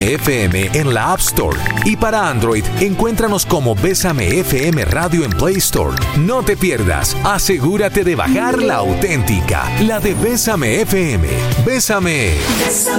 FM en la App Store y para Android, encuéntranos como Bésame FM Radio en Play Store. No te pierdas, asegúrate de bajar la auténtica, la de Bésame FM. Bésame.